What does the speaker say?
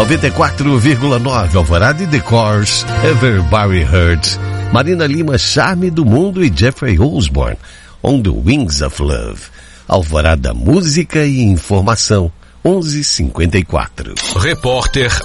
94,9 Alvorada e The Course, Everybody Hurts. Marina Lima, Charme do Mundo e Jeffrey Osborne, On the Wings of Love. Alvorada, música e informação, 11h54. Repórter